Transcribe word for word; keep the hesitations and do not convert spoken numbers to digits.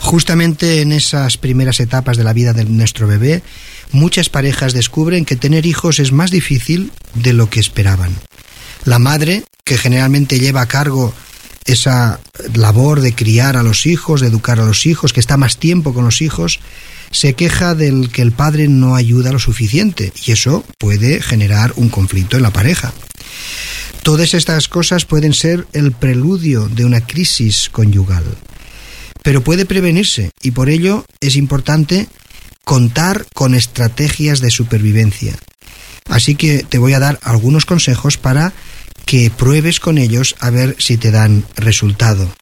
Justamente en esas primeras etapas de la vida de nuestro bebé, muchas parejas descubren que tener hijos es más difícil de lo que esperaban. La madre, que generalmente lleva a cargo esa labor de criar a los hijos, de educar a los hijos, que está más tiempo con los hijos, se queja del que el padre no ayuda lo suficiente, y eso puede generar un conflicto en la pareja. Todas estas cosas pueden ser el preludio de una crisis conyugal, pero puede prevenirse, y por ello es importante contar con estrategias de supervivencia. Así que te voy a dar algunos consejos para que pruebes con ellos a ver si te dan resultado.